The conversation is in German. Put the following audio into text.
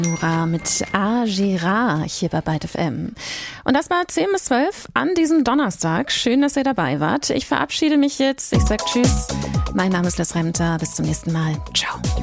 Nura mit Agera hier bei Byte FM. Und das war 10 bis 12 an diesem Donnerstag. Schön, dass ihr dabei wart. Ich verabschiede mich jetzt. Ich sag Tschüss. Mein Name ist Liz Remter. Bis zum nächsten Mal. Ciao.